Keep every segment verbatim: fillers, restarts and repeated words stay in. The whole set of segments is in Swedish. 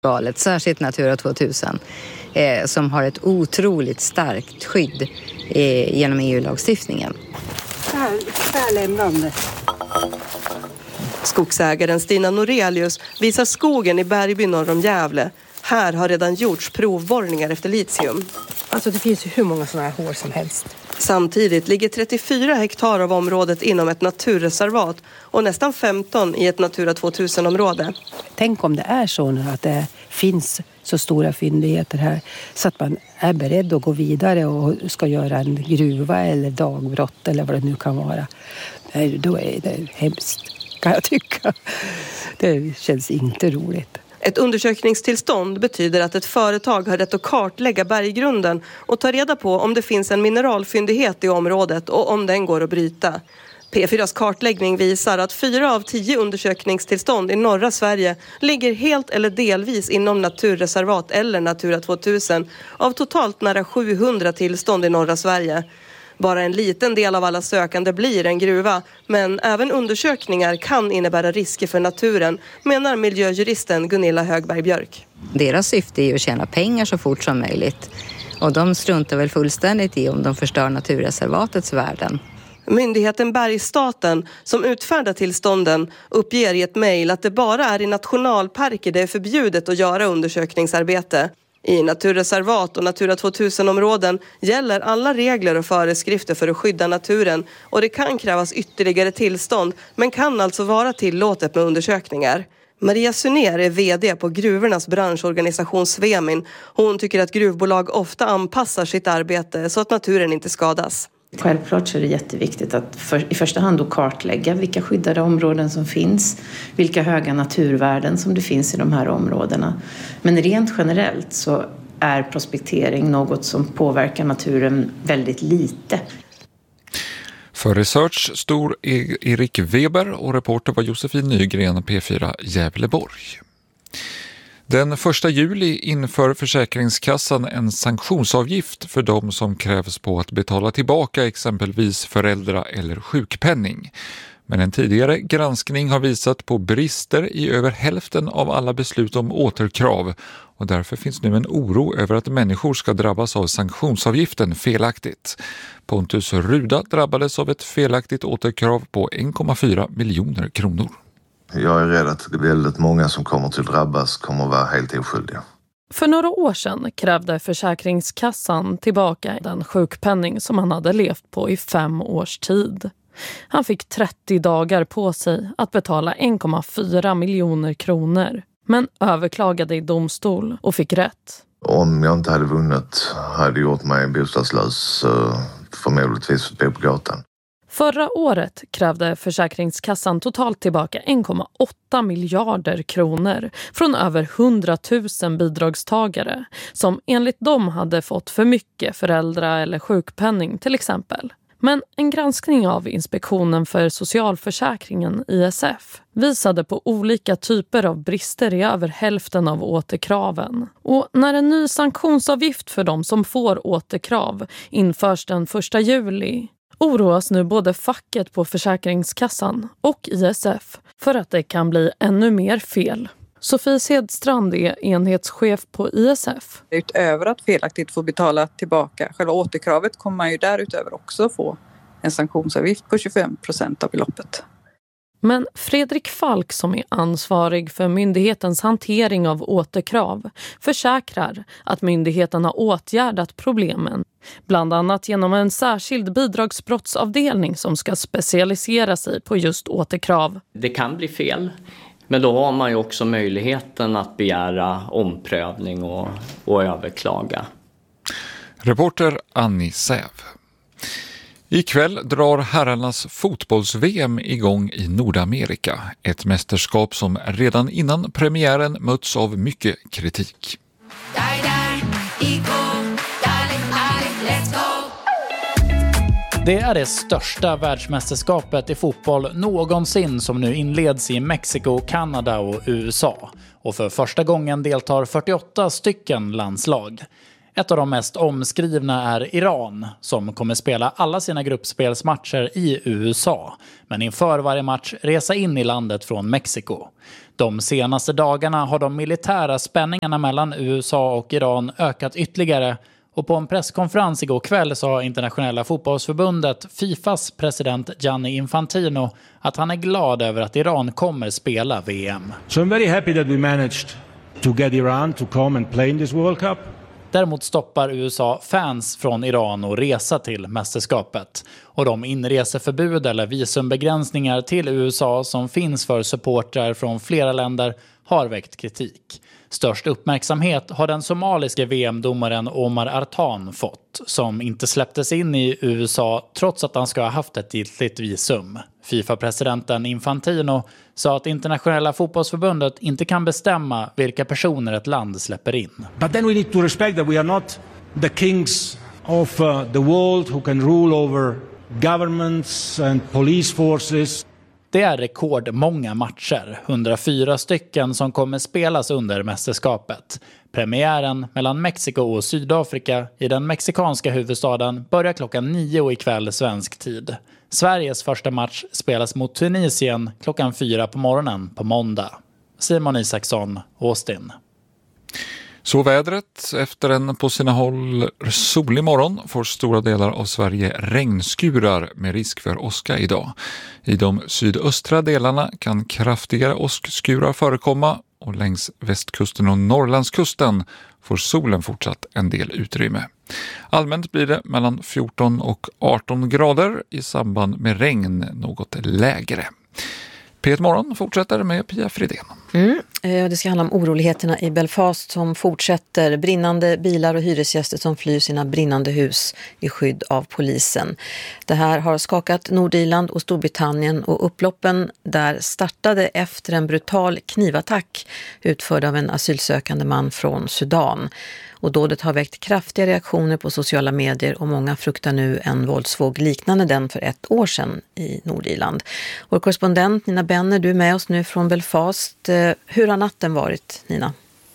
Galet, särskilt Natura tvåtusen eh, som har ett otroligt starkt skydd eh, genom E U-lagstiftningen. Här, här lämnar de det. Skogsägaren Stina Norelius visar skogen i Bergby norr om Gävle. Här har redan gjorts provborrningar efter litium. Alltså det finns ju hur många sådana här hår som helst. Samtidigt ligger trettiofyra hektar av området inom ett naturreservat och nästan femton i ett Natura tvåtusen-område. Tänk om det är så nu att det finns så stora fyndigheter här så att man är beredd att gå vidare och ska göra en gruva eller dagbrott eller vad det nu kan vara. Då är det hemskt, kan jag tycka. Det känns inte roligt. Ett undersökningstillstånd betyder att ett företag har rätt att kartlägga berggrunden och ta reda på om det finns en mineralfyndighet i området och om den går att bryta. P fyras kartläggning visar att fyra av tio undersökningstillstånd i norra Sverige ligger helt eller delvis inom naturreservat eller Natura tvåtusen av totalt nära sjuhundra tillstånd i norra Sverige. Bara en liten del av alla sökande blir en gruva, men även undersökningar kan innebära risker för naturen, menar miljöjuristen Gunilla Högberg-Björk. Deras syfte är ju att tjäna pengar så fort som möjligt och de struntar väl fullständigt i om de förstör naturreservatets värden. Myndigheten Bergsstaten som utfärdar tillstånden uppger i ett mejl att det bara är i nationalparker det är förbjudet att göra undersökningsarbete. I naturreservat och Natura tvåtusen-områden gäller alla regler och föreskrifter för att skydda naturen och det kan krävas ytterligare tillstånd men kan alltså vara tillåtet med undersökningar. Maria Sunér är vd på gruvornas branschorganisation Svemin. Hon tycker att gruvbolag ofta anpassar sitt arbete så att naturen inte skadas. Självklart så är det jätteviktigt att för, i första hand då kartlägga vilka skyddade områden som finns, vilka höga naturvärden som det finns i de här områdena. Men rent generellt så är prospektering något som påverkar naturen väldigt lite. För Research stod Erik Weber och reporter var Josefin Nygren, P fyra Gävleborg. Den första juli inför Försäkringskassan en sanktionsavgift för de som krävs på att betala tillbaka exempelvis föräldra- eller sjukpenning. Men en tidigare granskning har visat på brister i över hälften av alla beslut om återkrav och därför finns nu en oro över att människor ska drabbas av sanktionsavgiften felaktigt. Pontus Ruda drabbades av ett felaktigt återkrav på en komma fyra miljoner kronor. Jag är rädd att väldigt många som kommer till drabbas kommer att vara helt oskyldiga. För några år sedan krävde Försäkringskassan tillbaka den sjukpenning som han hade levt på i fem års tid. Han fick trettio dagar på sig att betala en komma fyra miljoner kronor, men överklagade i domstol och fick rätt. Om jag inte hade vunnit hade jag gjort mig bostadslös, förmodligtvis bo på gatan. Förra året krävde Försäkringskassan totalt tillbaka en komma åtta miljarder kronor från över hundratusen bidragstagare som enligt dem hade fått för mycket föräldra- eller sjukpenning till exempel. Men en granskning av Inspektionen för socialförsäkringen I S F visade på olika typer av brister i över hälften av återkraven. Och när en ny sanktionsavgift för de som får återkrav införs den första juli oroas nu både facket på Försäkringskassan och I S F för att det kan bli ännu mer fel. Sofie Sedstrand är enhetschef på I S F. Utöver att felaktigt få betala tillbaka själva återkravet kommer man ju därutöver också få en sanktionsavgift på tjugofem procent av beloppet. Men Fredrik Falk som är ansvarig för myndighetens hantering av återkrav försäkrar att myndigheten har åtgärdat problemen. Bland annat genom en särskild bidragsbrottsavdelning som ska specialisera sig på just återkrav. Det kan bli fel, men då har man ju också möjligheten att begära omprövning och, och överklaga. Reporter Annie Säv. Ikväll drar herrarnas fotbolls-V M igång i Nordamerika. Ett mästerskap som redan innan premiären möts av mycket kritik. Det är det största världsmästerskapet i fotboll någonsin som nu inleds i Mexiko, Kanada och U S A. Och för första gången deltar fyrtioåtta stycken landslag. Ett av de mest omskrivna är Iran, som kommer spela alla sina gruppspelsmatcher i U S A, men inför varje match resa in i landet från Mexiko. De senaste dagarna har de militära spänningarna mellan U S A och Iran ökat ytterligare, och på en presskonferens igår kväll sa Internationella fotbollsförbundet Fifas president Gianni Infantino att han är glad över att Iran kommer spela V M. So I'm very happy that we managed to get Iran to come and play in this World Cup. Däremot stoppar U S A fans från Iran att resa till mästerskapet. Och de inreseförbud eller visumbegränsningar till U S A som finns för supportrar från flera länder har väckt kritik. Störst uppmärksamhet har den somaliska V M-domaren Omar Artan fått, som inte släpptes in i U S A trots att han ska ha haft ett giltigt visum. FIFA-presidenten Infantino sa att Internationella fotbollsförbundet inte kan bestämma vilka personer ett land släpper in. But then we need to respect that we are not the kings of uh, the world who can rule over governments and police forces. Det är rekordmånga matcher, hundrafyra stycken, som kommer spelas under mästerskapet. Premiären mellan Mexiko och Sydafrika i den mexikanska huvudstaden börjar klockan nio ikväll svensk tid. Sveriges första match spelas mot Tunisien klockan fyra på morgonen på måndag. Simon Isaksson, Austin. Så vädret. Efter en på sina håll solig morgon får stora delar av Sverige regnskurar med risk för åska idag. I de sydöstra delarna kan kraftigare åskskurar förekomma, och längs västkusten och Norrlandskusten får solen fortsatt en del utrymme. Allmänt blir det mellan fjorton och arton grader, i samband med regn något lägre. P ett Morgon fortsätter med Pia Fridén. Mm. Det ska handla om oroligheterna i Belfast som fortsätter. Brinnande bilar och hyresgäster som flyr sina brinnande hus i skydd av polisen. Det här har skakat Nordirland och Storbritannien, och upploppen där startade efter en brutal knivattack utförd av en asylsökande man från Sudan. Och dådet har väckt kraftiga reaktioner på sociala medier, och många fruktar nu en våldsvåg liknande den för ett år sedan i Nordirland. Vår korrespondent Nina Benner, du är med oss nu från Belfast. Hur har natten varit, Nina?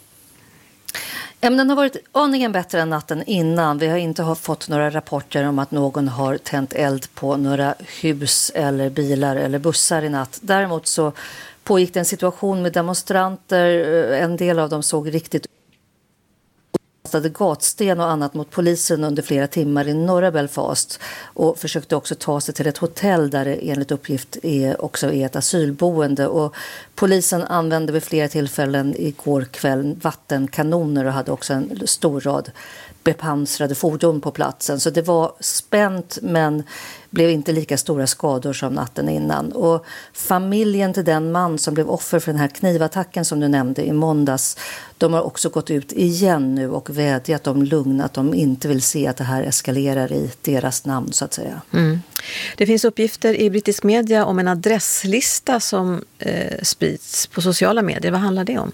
Ja, men den har varit aningen bättre än natten innan. Vi har inte fått några rapporter om att någon har tänt eld på några hus eller bilar eller bussar i natt. Däremot så pågick det en situation med demonstranter. En del av dem såg riktigt kastade gatsten och annat mot polisen under flera timmar i norra Belfast, och försökte också ta sig till ett hotell där det enligt uppgift är också är ett asylboende. Och polisen använde vid flera tillfällen igår kväll vattenkanoner och hade också en stor rad bepansrade fordon på platsen. Så det var spänt, men blev inte lika stora skador som natten innan. Och familjen till den man som blev offer för den här knivattacken som du nämnde i måndags, de har också gått ut igen nu och vädjat om lugn, att de inte vill se att det här eskalerar i deras namn, så att säga. Mm. Det finns uppgifter i brittisk media om en adresslista som eh, sprids på sociala medier. Vad handlar det om?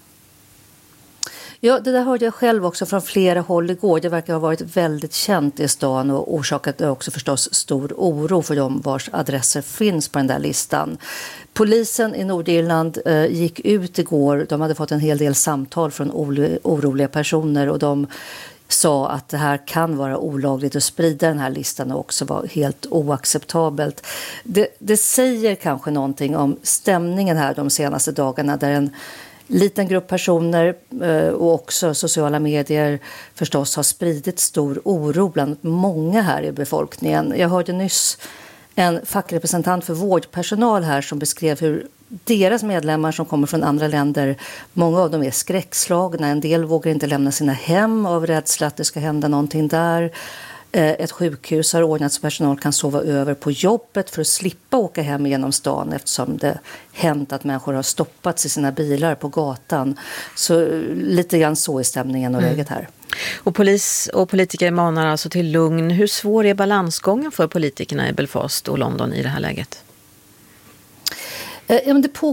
Ja, det där hörde jag själv också från flera håll igår. Det verkar ha varit väldigt känt i stan och orsakat också förstås stor oro för de vars adresser finns på den där listan. Polisen i Nordirland eh, gick ut igår. De hade fått en hel del samtal från oroliga personer, och de sa att det här kan vara olagligt att sprida den här listan och också vara helt oacceptabelt. Det, det säger kanske någonting om stämningen här de senaste dagarna, där en liten grupp personer och också sociala medier förstås har spridit stor oro bland många här i befolkningen. Jag hörde nyss en fackrepresentant för vårdpersonal här som beskrev hur deras medlemmar som kommer från andra länder, många av dem är skräckslagna. En del vågar inte lämna sina hem av rädsla att det ska hända någonting där. Ett sjukhus har ordnat så personal kan sova över på jobbet för att slippa åka hem genom stan, eftersom det hänt att människor har stoppats i sina bilar på gatan. Så lite grann så är stämningen och mm. läget här. Och polis och politiker manar alltså till lugn. Hur svår är balansgången för politikerna i Belfast och London i det här läget? Ja, men det pågår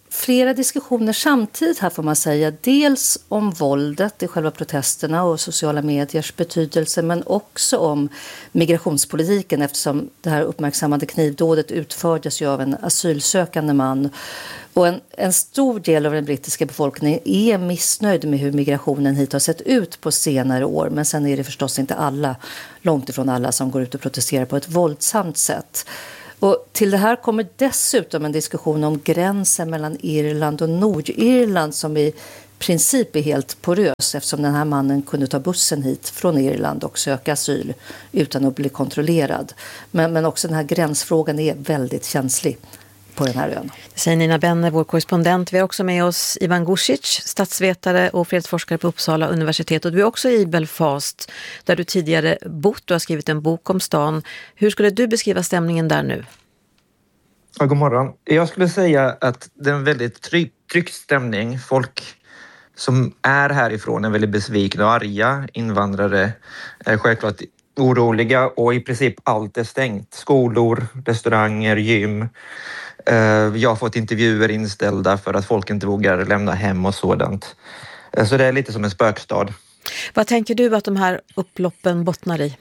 flera diskussioner samtidigt här får man säga. Dels om våldet i själva protesterna och sociala mediers betydelse, men också om migrationspolitiken eftersom det här uppmärksammade knivdådet utfördes ju av en asylsökande man. Och en, en stor del av den brittiska befolkningen är missnöjd med hur migrationen hit har sett ut på senare år. Men sen är det förstås inte alla, långt ifrån alla, som går ut och protesterar på ett våldsamt sätt. Och till det här kommer dessutom en diskussion om gränsen mellan Irland och Nordirland som i princip är helt porös eftersom den här mannen kunde ta bussen hit från Irland och söka asyl utan att bli kontrollerad. Men, men också den här gränsfrågan är väldigt känslig på den här ön. Det säger Nina Benner, vår korrespondent. Vi har också med oss Ivan Gusic, statsvetare och fredsforskare på Uppsala universitet. Och du är också i Belfast där du tidigare bott. Du har skrivit en bok om stan. Hur skulle du beskriva stämningen där nu? Ja, god morgon. Jag skulle säga att det är en väldigt tryck, tryckt stämning. Folk som är härifrån är väldigt besvikna och arga. Invandrare är självklart oroliga och i princip allt är stängt. Skolor, restauranger, gym. Jag har fått intervjuer inställda för att folk inte vågar lämna hem och sådant. Så det är lite som en spökstad. Vad tänker du att de här upploppen bottnar i?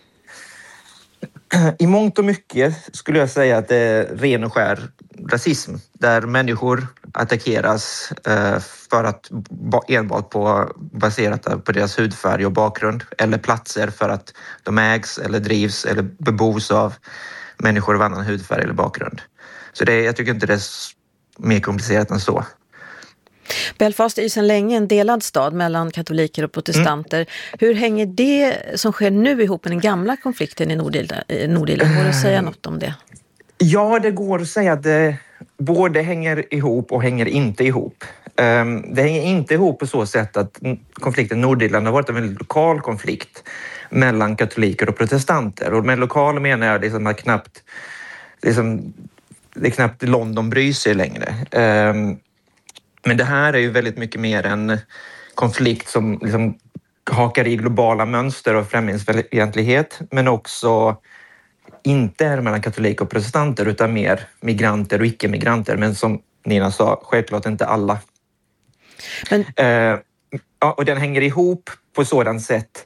I mångt och mycket skulle jag säga att det är ren och skär rasism. Där människor attackeras för att enbart på, baserat på deras hudfärg och bakgrund. Eller platser för att de ägs eller drivs eller bebos av människor av annan hudfärg eller bakgrund. Så det, jag tycker inte det är mer komplicerat än så. Belfast är ju sedan länge en delad stad mellan katoliker och protestanter. Mm. Hur hänger det som sker nu ihop med den gamla konflikten i Nordirland? Går det att säga något om det? Ja, det går att säga att det både hänger ihop och hänger inte ihop. Det hänger inte ihop på så sätt att konflikten i Nordirland har varit en väldigt lokal konflikt mellan katoliker och protestanter. Och med lokal menar jag liksom att knappt, liksom, det är knappt London bryr sig längre. Men det här är ju väldigt mycket mer en konflikt som liksom hakar i globala mönster och främlingsfientlighet, men också inte är mellan katoliker och protestanter utan mer migranter och icke-migranter, men som Nina sa, självklart inte alla. Men... Uh, ja, och den hänger ihop på sådant sätt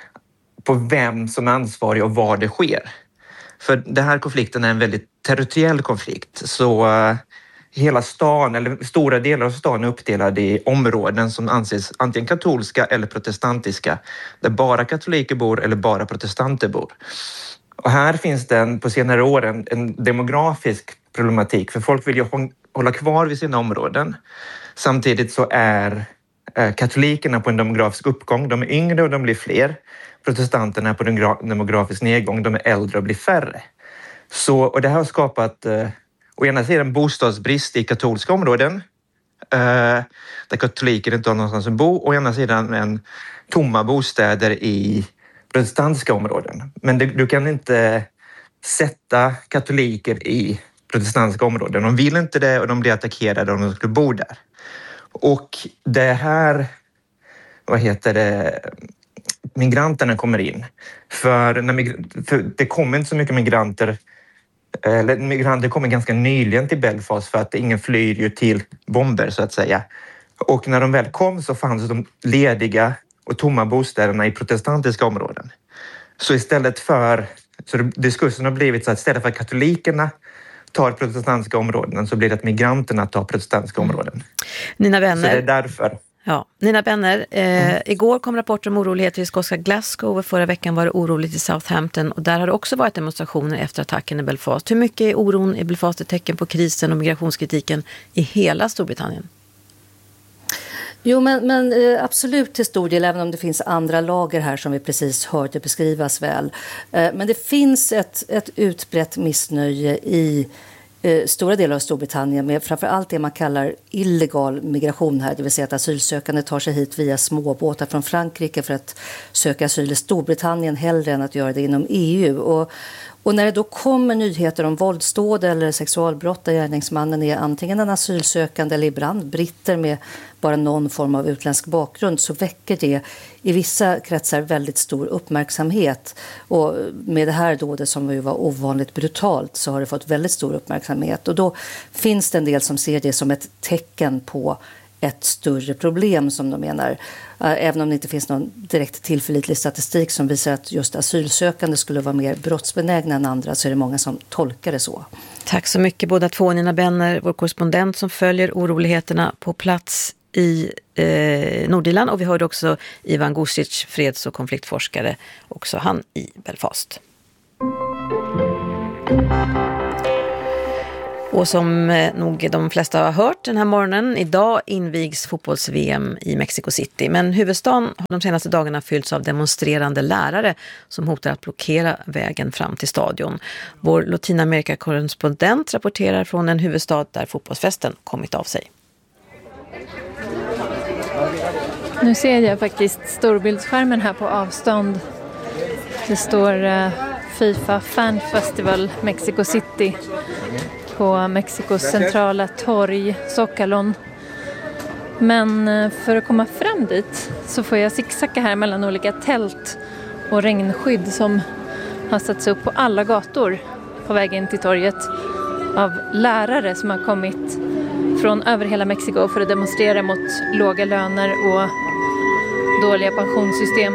på vem som är ansvarig och var det sker. För den här konflikten är en väldigt territoriell konflikt, så uh, hela stan, eller stora delar av stan är uppdelade i områden som anses antingen katolska eller protestantiska, där bara katoliker bor eller bara protestanter bor. Och här finns det en, på senare år en, en demografisk problematik, för folk vill ju hålla kvar vid sina områden. Samtidigt så är eh, katolikerna på en demografisk uppgång, de är yngre och de blir fler. Protestanterna är på en demografisk nedgång, de är äldre och blir färre. Så, och det här har skapat eh, å ena sidan bostadsbrist i katolska områden, eh, där katoliker inte har någonstans att bo, och å ena sidan en tomma bostäder i protestantiska områden. Men det, du kan inte sätta katoliker i protestantiska områden. De vill inte det och de blir attackerade om de skulle bo där. Och det här, vad heter det, migranterna kommer in. För, när, för det kommer inte så mycket migranter, eller migranter kommer ganska nyligen till Belfast för att ingen flyr ju till bomber så att säga. Och när de väl kom så fanns de lediga och tomma bostäderna i protestantiska områden. Så istället för, så diskursen har blivit så att istället för att katolikerna tar protestantiska områden så blir det att migranterna tar protestantiska områden. Mm. Nina Benner. Så det är därför. Ja, Nina Benner, eh, mm. igår kom rapporter om oroligheter i skotska Glasgow och förra veckan var det oroligt i Southampton och där har det också varit demonstrationer efter attacken i Belfast. Hur mycket är oron i Belfast ett tecken på krisen och migrationskritiken i hela Storbritannien? Jo, men, men absolut till stor del, även om det finns andra lager här som vi precis hörde beskrivas väl. Men det finns ett, ett utbrett missnöje i stora delar av Storbritannien med framförallt det man kallar illegal migration här, det vill säga att asylsökande tar sig hit via småbåtar från Frankrike för att söka asyl i Storbritannien hellre än att göra det inom E U. Och, Och när det då kommer nyheter om våldsdåd eller sexualbrott där gärningsmannen är antingen en asylsökande eller ibland britter med bara någon form av utländsk bakgrund, så väcker det i vissa kretsar väldigt stor uppmärksamhet. Och med det här dådet som ju var ovanligt brutalt så har det fått väldigt stor uppmärksamhet. Och då finns det en del som ser det som ett tecken på ett större problem, som de menar. Även om det inte finns någon direkt tillförlitlig statistik som visar att just asylsökande skulle vara mer brottsbenägna än andra, så är det många som tolkar det så. Tack så mycket båda två, Nina Benner, vår korrespondent som följer oroligheterna på plats i eh, Nordirland, och vi hörde också Ivan Gusic, freds- och konfliktforskare, också han i Belfast. Och som eh, nog de flesta har hört den här morgonen, idag invigs fotbolls-V M i Mexico City. Men huvudstaden har de senaste dagarna fyllts av demonstrerande lärare som hotar att blockera vägen fram till stadion. Vår Latinamerika-korrespondent rapporterar från en huvudstad där fotbollsfesten kommit av sig. Nu ser jag faktiskt storbildsskärmen här på avstånd. Det står uh, FIFA Fan Festival Mexico City på Mexikos centrala torg, Zócalon. Men uh, för att komma fram dit så får jag zigzacka här mellan olika tält och regnskydd som har satts upp på alla gator på vägen till torget av lärare som har kommit från över hela Mexiko för att demonstrera mot låga löner och dåliga pensionssystem.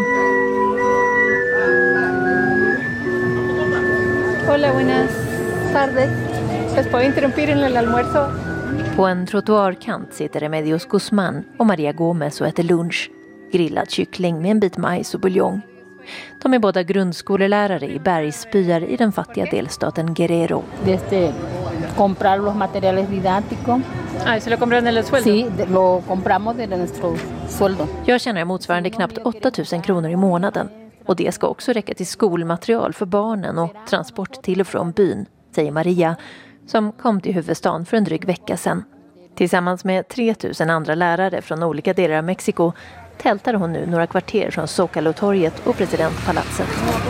Hola, buenas tardes. ¿Les puedo interrumpir en el almuerzo? På en trottoarkant sitter Remedios Guzmán och Maria Gómez och äter lunch. Grillad kyckling med en bit majs och buljong. De är båda grundskolelärare i bergsbyar i den fattiga delstaten Guerrero. Desde comprar los materiales didácticos. Ah, ¿se lo compraron en el sueldo? Sí, lo compramos de nuestro sueldo. Jag tjänar motsvarande knappt åtta tusen kronor i månaden. Och det ska också räcka till skolmaterial för barnen och transport till och från byn, säger Maria, som kom till huvudstaden för en dryg vecka sedan. Tillsammans med tre tusen andra lärare från olika delar av Mexiko tältar hon nu några kvarter från Zócalotorget och presidentpalatset.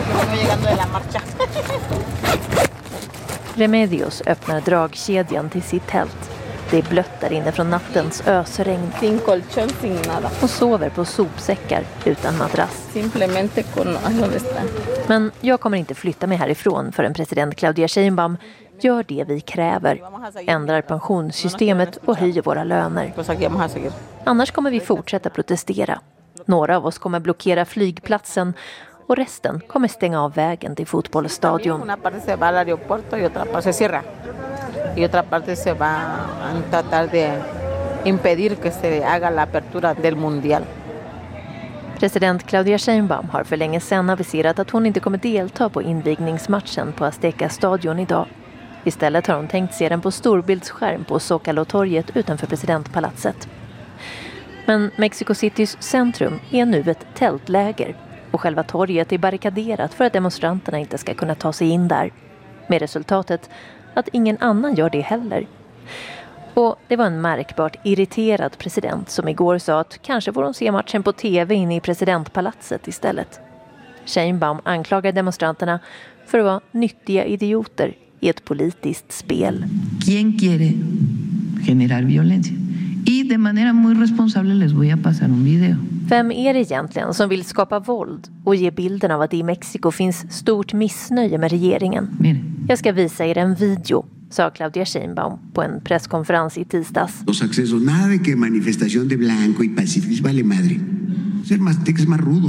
Remedios öppnar dragkedjan till sitt tält. Det är blött där inne från nattens ösregn. Sin colchón, sin nada. Och sover på sopsäckar utan madrass. Simplemente con donde está. Men jag kommer inte flytta mig härifrån förrän president Claudia Sheinbaum gör det vi kräver. Ändrar pensionssystemet och höjer våra löner. Annars kommer vi fortsätta protestera. Några av oss kommer blockera flygplatsen och resten kommer stänga av vägen till fotbollsstadion. Una parte se va al aeropuerto y otra parte se cierra. Y otra parte se va a tratar de impedir que se haga la apertura del mundial. President Claudia Sheinbaum har för länge sedan aviserat att hon inte kommer delta på invigningsmatchen på Azteca-stadion idag. Istället har hon tänkt se den på storbildsskärm på Zócalotorget utanför presidentpalatset. Men Mexico Citys centrum är nu ett tältläger och själva torget är barrikaderat för att demonstranterna inte ska kunna ta sig in där. Med resultatet att ingen annan gör det heller. Och det var en märkbart irriterad president som igår sa att kanske får de se matchen på tv inne i presidentpalatset istället. Sheinbaum anklagar demonstranterna för att vara nyttiga idioter i ett politiskt spel. ¿Quién quiere generar violencia? Y de manera muy responsable les voy a pasar un video. Vem är det egentligen som vill skapa våld och ge bilden av att det i Mexiko finns stort missnöje med regeringen? Jag ska visa er en video, sa Claudia Sheinbaum på en presskonferens i tisdags. Los accesos, nada de que manifestación de blanco y pacifismo vale madre. Ser más, es más rudo.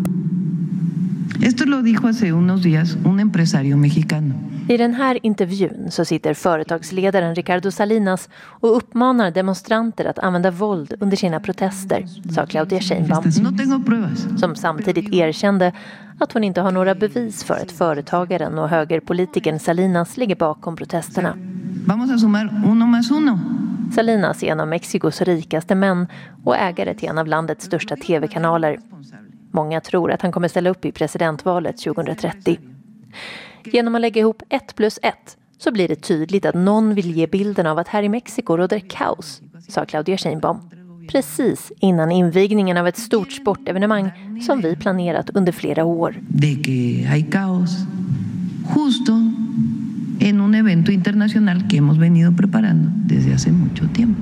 Esto lo dijo hace unos días un empresario mexicano. I den här intervjun så sitter företagsledaren Ricardo Salinas och uppmanar demonstranter att använda våld under sina protester, sa Claudia Sheinbaum, som samtidigt erkände att hon inte har några bevis för att företagaren och högerpolitikern Salinas ligger bakom protesterna. Vamos a sumar uno más uno. Salinas är en av Mexikos rikaste män och ägare till en av landets största tv-kanaler. Många tror att han kommer ställa upp i presidentvalet tjugohundratrettio. Genom att lägga ihop ett plus ett så blir det tydligt att någon vill ge bilden av att här i Mexiko råder kaos, sa Claudia Sheinbaum. Precis innan invigningen av ett stort sportevenemang som vi planerat under flera år. De que hay caos justo en un evento internacional que hemos venido preparando desde hace mucho tiempo.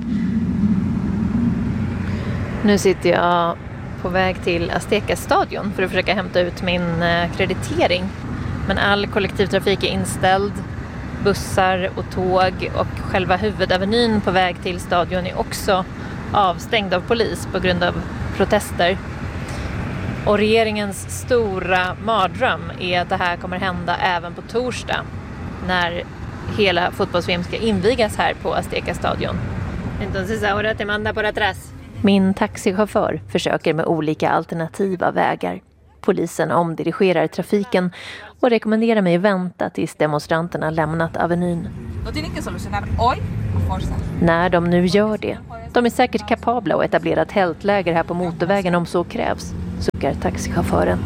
Nu sitter jag på väg till Azteca-stadion för att försöka hämta ut min kreditering. Men all kollektivtrafik är inställd. Bussar och tåg och själva huvudavenyn på väg till stadion är också avstängd av polis på grund av protester. Och regeringens stora mardröm är att det här kommer hända även på torsdag när hela fotbolls-V M ska invigas här på Azteca-stadion. Entonces ahora te manda por atrás. Min taxichaufför försöker med olika alternativa vägar. Polisen omdirigerar trafiken och rekommenderar mig vänta tills demonstranterna lämnat avenyn. När de nu gör det, de är säkert kapabla att etablera ett tältläger här på motorvägen om så krävs, suckar taxichauffören.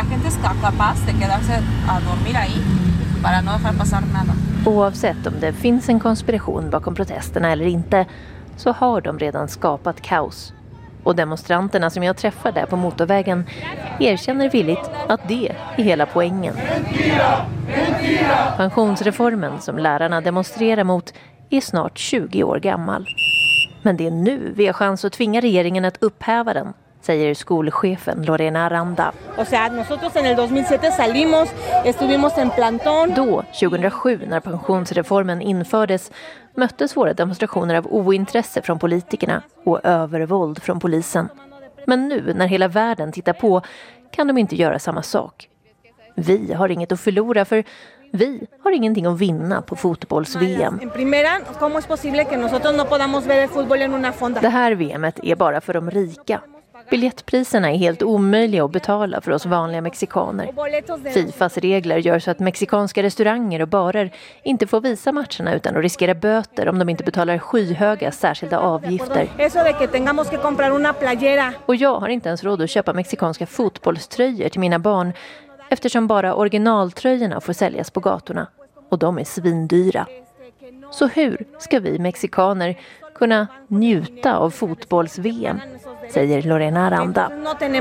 Oavsett om det finns en konspiration bakom protesterna eller inte, så har de redan skapat kaos. Och demonstranterna som jag träffar där på motorvägen erkänner villigt att det är hela poängen. Pensionsreformen som lärarna demonstrerar mot är snart tjugo år gammal. Men det är nu vi har chans att tvinga regeringen att upphäva den, säger skolchefen Lorena Aranda. O sea, nosotros en el dos mil siete salimos, estuvimos en plantón. Då, tjugohundrasju, när pensionsreformen infördes, möttes våra demonstrationer av ointresse från politikerna och övervåld från polisen. Men nu, när hela världen tittar på, kan de inte göra samma sak. Vi har inget att förlora, för vi har ingenting att vinna på fotbolls-V M. Det här V M:et är bara för de rika. Biljettpriserna är helt omöjliga att betala för oss vanliga mexikaner. Fifas regler gör så att mexikanska restauranger och barer inte får visa matcherna utan att riskera böter om de inte betalar skyhöga särskilda avgifter. Och jag har inte ens råd att köpa mexikanska fotbollströjor till mina barn eftersom bara originaltröjorna får säljas på gatorna. Och de är svindyra. Så hur ska vi mexikaner kunna njuta av fotbolls-V M, säger Lorena Aranda.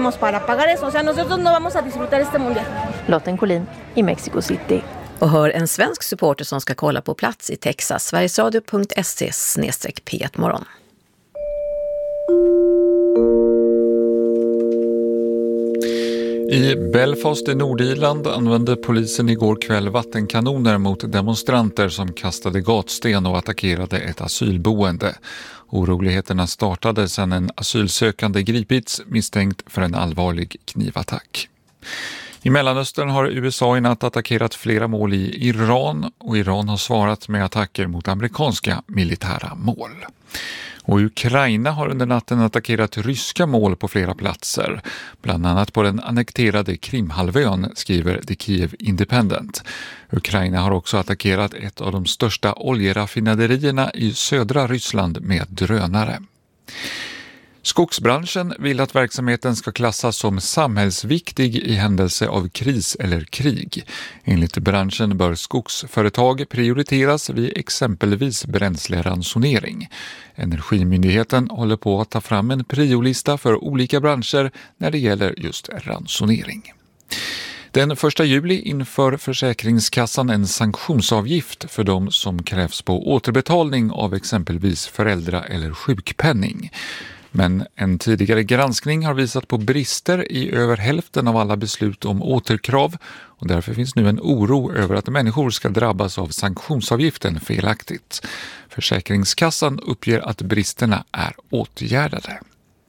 Lotten Collin i Mexico City. Och hör en svensk supporter som ska kolla på plats i Texas. Sverigesradio punkt se snedstreck P ett morgon. I Belfast i Nordirland använde polisen igår kväll vattenkanoner mot demonstranter som kastade gatsten och attackerade ett asylboende. Oroligheterna startade sedan en asylsökande gripits misstänkt för en allvarlig knivattack. I Mellanöstern har U S A i natt attackerat flera mål i Iran och Iran har svarat med attacker mot amerikanska militära mål. Och Ukraina har under natten attackerat ryska mål på flera platser, bland annat på den annekterade Krimhalvön, skriver The Kiev Independent. Ukraina har också attackerat ett av de största oljeraffinaderierna i södra Ryssland med drönare. Skogsbranschen vill att verksamheten ska klassas som samhällsviktig i händelse av kris eller krig. Enligt branschen bör skogsföretag prioriteras vid exempelvis bränsleransonering. Energimyndigheten håller på att ta fram en priolista för olika branscher när det gäller just ransonering. Den första juli inför Försäkringskassan en sanktionsavgift för de som krävs på återbetalning av exempelvis föräldra- eller sjukpenning. Men en tidigare granskning har visat på brister i över hälften av alla beslut om återkrav och därför finns nu en oro över att människor ska drabbas av sanktionsavgiften felaktigt. Försäkringskassan uppger att bristerna är åtgärdade.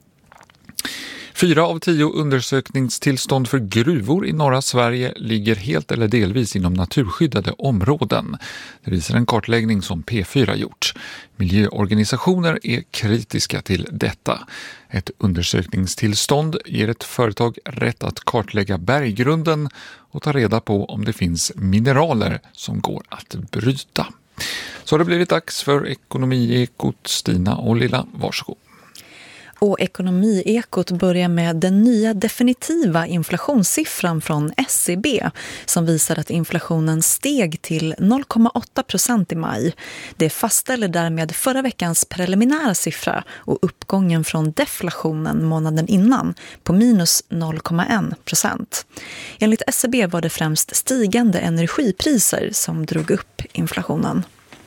Fyra av tio undersökningstillstånd för gruvor i norra Sverige ligger helt eller delvis inom naturskyddade områden. Det visar en kartläggning som P fyra gjort. Miljöorganisationer är kritiska till detta. Ett undersökningstillstånd ger ett företag rätt att kartlägga berggrunden och ta reda på om det finns mineraler som går att bryta. Så har det blivit dags för Ekonomiekot. Stina och Lilla, varsågod. Och Ekonomiekot börjar med den nya definitiva inflationssiffran från S E B som visar att inflationen steg till noll komma åtta procent i maj. Det fastställer därmed förra veckans preliminära siffra och uppgången från deflationen månaden innan på minus noll komma ett procent. Enligt S E B var det främst stigande energipriser som drog upp inflationen.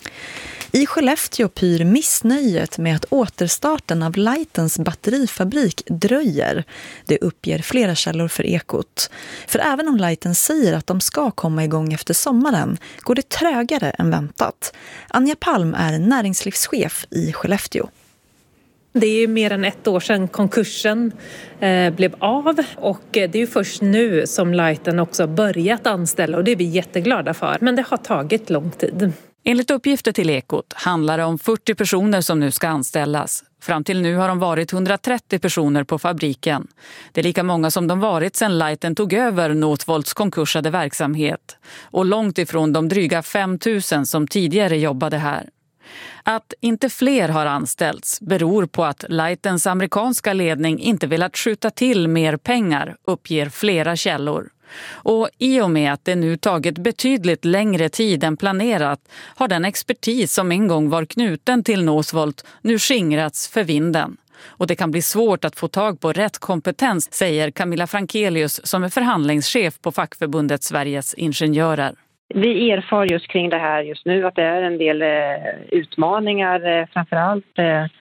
I Skellefteå pyr missnöjet med att återstarten av Lightens batterifabrik dröjer. Det uppger flera källor för Ekot. För även om Lighten säger att de ska komma igång efter sommaren går det trögare än väntat. Anja Palm är näringslivschef i Skellefteå. Det är ju mer än ett år sedan konkursen eh, blev av och det är ju först nu som Lighten också börjat anställa och det är vi jätteglada för. Men det har tagit lång tid. Enligt uppgifter till Ekot handlar det om fyrtio personer som nu ska anställas. Fram till nu har de varit hundratrettio personer på fabriken. Det är lika många som de varit sedan Lighten tog över Northvolts konkursade verksamhet. Och långt ifrån de dryga fem tusen som tidigare jobbade här. Att inte fler har anställts beror på att Lightens amerikanska ledning inte velat skjuta till mer pengar, uppger flera källor. Och i och med att det nu tagit betydligt längre tid än planerat har den expertis som en gång var knuten till Northvolt nu skingrats för vinden. Och det kan bli svårt att få tag på rätt kompetens, säger Camilla Frankelius som är förhandlingschef på fackförbundet Sveriges Ingenjörer. Vi erfar just kring det här just nu att det är en del utmaningar, framförallt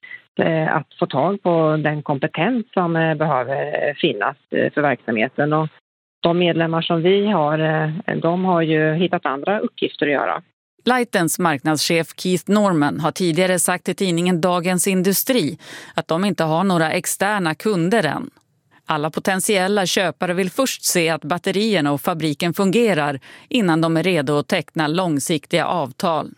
att få tag på den kompetens som behöver finnas för verksamheten. Och de medlemmar som vi har, de har ju hittat andra uppgifter att göra. Lightens marknadschef Keith Norman har tidigare sagt till tidningen Dagens Industri att de inte har några externa kunder än. Alla potentiella köpare vill först se att batterierna och fabriken fungerar innan de är redo att teckna långsiktiga avtal.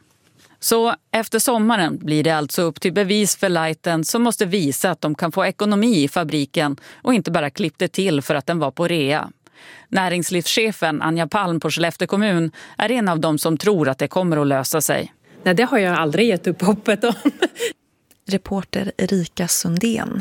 Så efter sommaren blir det alltså upp till bevis för Lighten som måste visa att de kan få ekonomi i fabriken och inte bara klippte till för att den var på rea. Näringslivschefen Anja Palm på Skellefteå kommun är en av dem som tror att det kommer att lösa sig. Nej, det har jag aldrig gett upp hoppet om. Reporter Erika Sundén.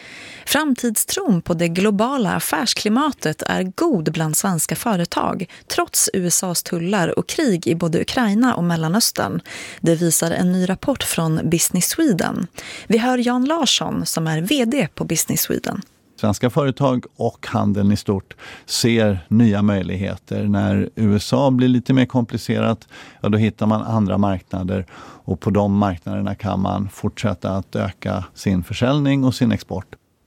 Framtidstron på det globala affärsklimatet är god bland svenska företag trots U S A:s tullar och krig i både Ukraina och Mellanöstern. Det visar en ny rapport från Business Sweden. Vi hör Jan Larsson som är vd på Business Sweden. Svenska företag och handeln i stort ser nya möjligheter. När U S A blir lite mer komplicerat, ja, då hittar man andra marknader och på de marknaderna kan man fortsätta att öka sin försäljning och sin export.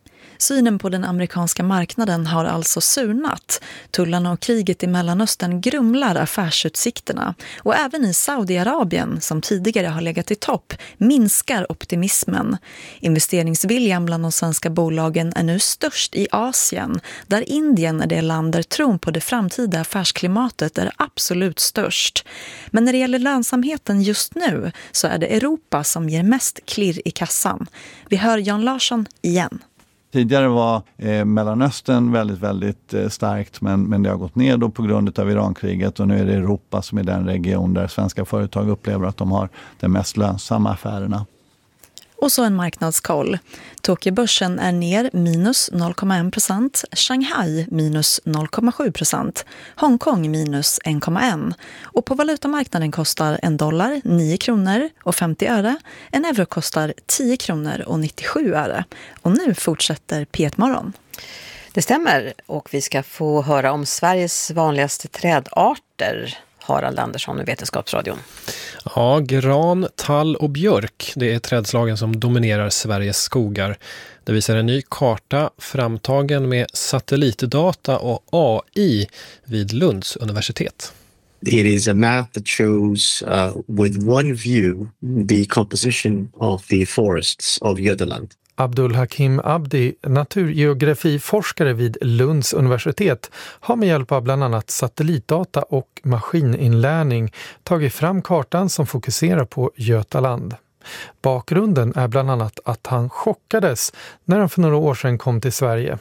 Synen på den amerikanska marknaden har alltså surnat. Tullarna och kriget i Mellanöstern grumlar affärsutsikterna. Och även i Saudiarabien, som tidigare har legat i topp, minskar optimismen. Investeringsviljan bland de svenska bolagen är nu störst i Asien, där Indien är det land där tron på det framtida affärsklimatet är absolut störst. Men när det gäller lönsamheten just nu så är det Europa som ger mest klirr i kassan. Vi hör Jan Larsson igen. Tidigare var eh, Mellanöstern väldigt, väldigt eh, starkt men, men det har gått ner då på grund av Irankriget och nu är det Europa som är den region där svenska företag upplever att de har de mest lönsamma affärerna. Och så en marknadskoll. Tokyobörsen är ner minus noll komma ett procent, Shanghai minus noll komma sju procent, Hongkong minus en komma ett. Och på valutamarknaden kostar en dollar nio kronor och femtio öre, en euro kostar tio kronor och nittiosju öre. Och nu fortsätter P ett Morgon. Det stämmer och vi ska få höra om Sveriges vanligaste trädarter. Harald Andersson i Vetenskapsradion. Ja, gran, tall och björk, det är trädslagen som dominerar Sveriges skogar. Det visar en ny karta framtagen med satellitdata och A I vid Lunds universitet. It is a map that shows uh, with one view the composition of the forests of Götaland. Abdul Hakim Abdi, naturgeografiforskare vid Lunds universitet, har med hjälp av bland annat satellitdata och maskininlärning tagit fram kartan som fokuserar på Götaland. Bakgrunden är bland annat att han chockades när han för några år sedan kom till Sverige.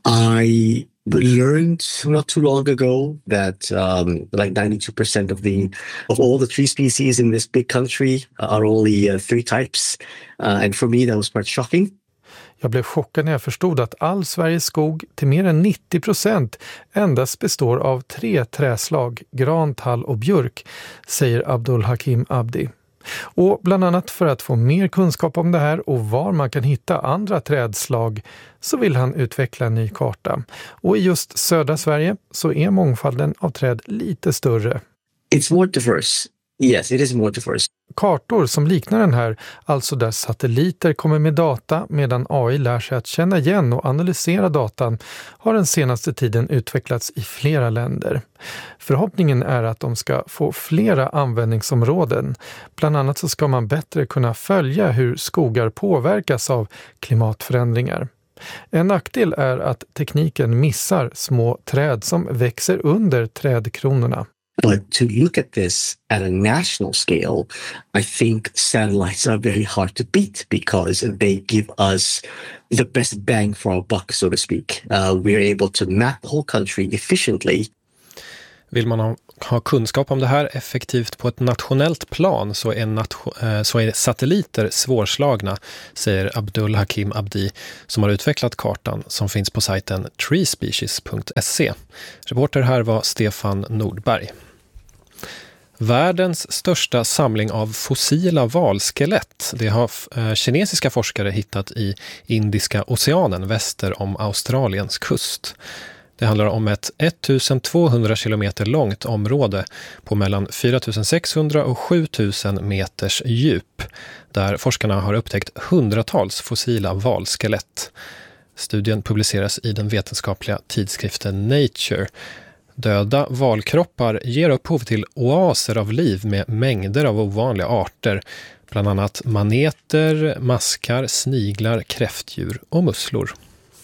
I learned not too long ago that um, like ninety-two percent of the of all the tree species in this big country are only uh, three types, uh, and for me that was quite shocking. Jag blev chockad när jag förstod att all Sveriges skog till mer än nittio procent endast består av tre träslag, gran, tall och björk, säger Abdul Hakim Abdi. Och bland annat för att få mer kunskap om det här och var man kan hitta andra trädslag så vill han utveckla en ny karta. Och i just södra Sverige så är mångfalden av träd lite större. It's more diverse. Yes, it is more diverse. Kartor som liknar den här, alltså där satelliter kommer med data medan A I lär sig att känna igen och analysera datan, har den senaste tiden utvecklats i flera länder. Förhoppningen är att de ska få flera användningsområden. Bland annat så ska man bättre kunna följa hur skogar påverkas av klimatförändringar. En nackdel är att tekniken missar små träd som växer under trädkronorna. But to look at this at a national scale, I think satellites are very hard to beat because they give us the best bang for our buck, so to speak. Uh, we're able to map the whole country efficiently. Vill man ha, ha kunskap om det här effektivt på ett nationellt plan så är, nation, eh, så är satelliter svårslagna, säger Abdul Hakim Abdi som har utvecklat kartan som finns på sajten treespecies punkt se. Reporter här var Stefan Nordberg. Världens största samling av fossila valskelett, det har eh, kinesiska forskare hittat i Indiska oceanen väster om Australiens kust. Det handlar om ett ettusentvåhundra kilometer långt område på mellan fyra tusen sexhundra och sju tusen meters djup, där forskarna har upptäckt hundratals fossila valskelett. Studien publiceras i den vetenskapliga tidskriften Nature. Döda valkroppar ger upphov till oaser av liv med mängder av ovanliga arter, bland annat maneter, maskar, sniglar, kräftdjur och musslor.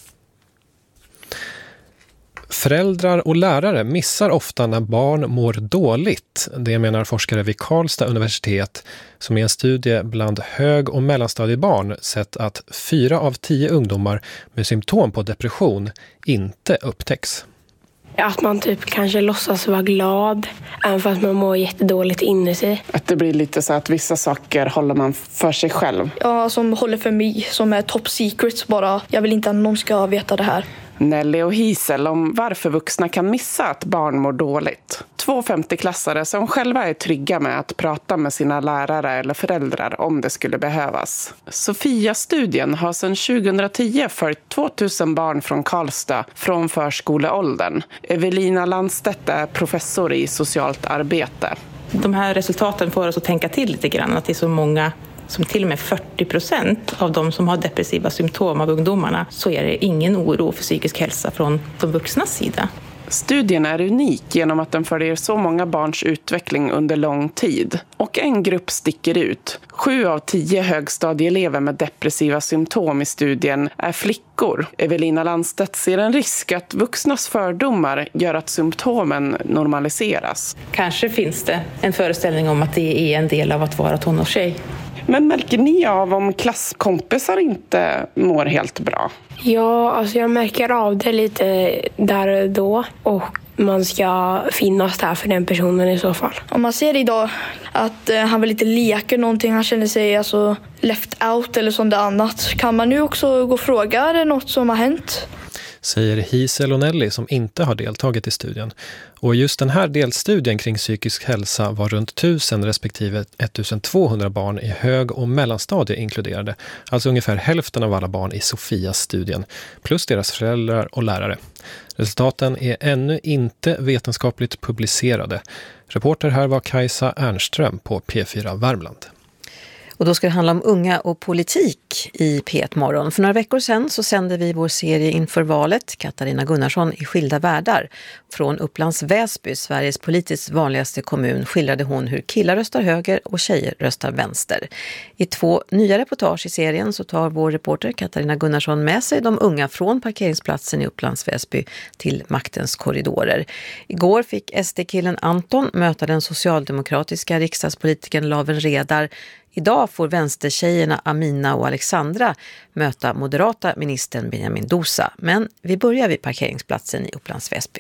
Föräldrar och lärare missar ofta när barn mår dåligt. Det menar forskare vid Karlstad universitet som i en studie bland hög- och mellanstadiebarn sett att fyra av tio ungdomar med symptom på depression inte upptäcks. Att man typ kanske låtsas vara glad även fast man mår jättedåligt inne i sig. Att det blir lite så att vissa saker håller man för sig själv. Ja, som håller för mig, som är top secrets bara. Jag vill inte att någon ska veta det här. Nelly och Hisel om varför vuxna kan missa att barn mår dåligt. Två femtioklassare som själva är trygga med att prata med sina lärare eller föräldrar om det skulle behövas. Sofia-studien har sedan tjugohundratio följt tvåtusen barn från Karlstad från förskoleåldern. Evelina Landstedt är professor i socialt arbete. De här resultaten får oss att tänka till lite grann, att det är så många som till och med fyrtio procent av de som har depressiva symptom av ungdomarna, så är det ingen oro för psykisk hälsa från de vuxnas sida. Studien är unik genom att den följer så många barns utveckling under lång tid. Och en grupp sticker ut. Sju av tio högstadieelever med depressiva symptom i studien är flickor. Evelina Landstedt ser en risk att vuxnas fördomar gör att symptomen normaliseras. Kanske finns det en föreställning om att det är en del av att vara tonårstjej. Men märker ni av om klasskompisar inte mår helt bra? Ja, alltså jag märker av det lite där och då. Och man ska finnas där för den personen i så fall. Om man ser idag att eh, han vill inte leka någonting, han känner sig alltså left out eller sånt annat. Kan man nu också gå och fråga, är det något som har hänt? Säger Hisel och Nelly som inte har deltagit i studien. Och just den här delstudien kring psykisk hälsa var runt tusen respektive ettusentvåhundra barn i hög- och mellanstadie inkluderade. Alltså ungefär hälften av alla barn i Sofias-studien, plus deras föräldrar och lärare. Resultaten är ännu inte vetenskapligt publicerade. Reporter här var Kajsa Ernström på P fyra Värmland. Och då ska det handla om unga och politik i P ett Morgon. För några veckor sedan så sände vi vår serie inför valet, Katarina Gunnarsson i Skilda världar. Från Upplands Väsby, Sveriges politiskt vanligaste kommun, skildrade hon hur killar röstar höger och tjejer röstar vänster. I två nya reportage i serien så tar vår reporter Katarina Gunnarsson med sig de unga från parkeringsplatsen i Upplands Väsby till maktens korridorer. Igår fick S D-killen Anton möta den socialdemokratiska riksdagspolitikern Laven Redar. Idag får vänstertjejerna Amina och Alexandra möta moderata ministern Benjamin Dosa. Men vi börjar vid parkeringsplatsen i Upplands Väsby.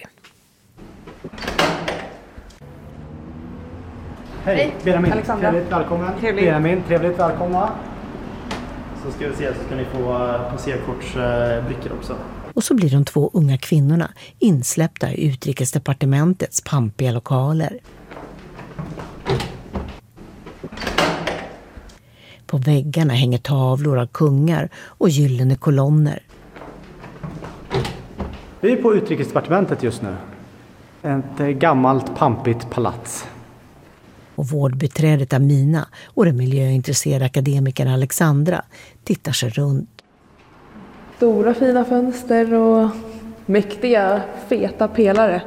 Hej, Benjamin. Alexandra. Trevligt välkommen. Trevligt. Benjamin, trevligt välkomna. Så ska vi se, så ska ni få passerkortsbrickor också. Och så blir de två unga kvinnorna insläppta i utrikesdepartementets pampiga lokaler. På väggarna hänger tavlor av kungar och gyllene kolonner. Vi är på utrikesdepartementet just nu. Ett gammalt pampigt palats. Och vårdbiträdet Amina och den miljöintresserade akademikern Alexandra tittar sig runt. Stora fina fönster och mäktiga, feta pelare.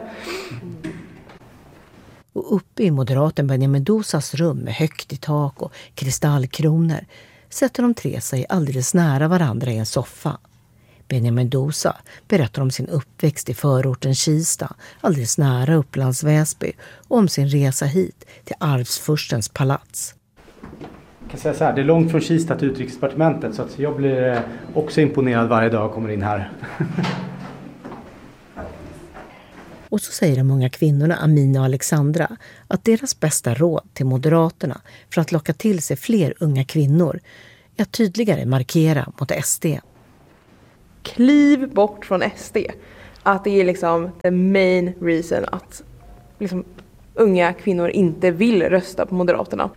Och uppe i moderaten Benjamin Dosas rum med högt i tak och kristallkronor sätter de tre sig alldeles nära varandra i en soffa. Benjamin Dosa berättar om sin uppväxt i förorten Kista, alldeles nära Upplands Väsby, och om sin resa hit till Arvsfurstens palats. Jag kan säga så här, det är långt från Kista till utrikesdepartementet, så att jag blir också imponerad varje dag jag kommer in här. Och så säger de många kvinnorna Amina och Alexandra att deras bästa råd till Moderaterna för att locka till sig fler unga kvinnor är att tydligare markera mot S D. Kliv bort från S D. Att det är liksom the main reason att liksom unga kvinnor inte vill rösta på Moderaterna.